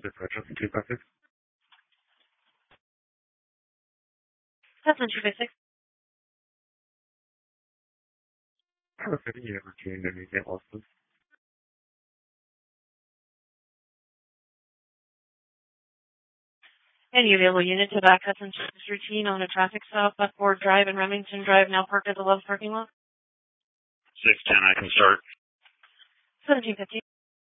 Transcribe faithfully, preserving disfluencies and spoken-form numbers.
Differential two five six. Cessna two five six. Perfect. You have retained anything else, please? Any available unit to back up and service routine on a traffic stop at Ford Drive and Remington Drive, now parked at the Love's parking lot? six ten, I can start. seventeen fifty.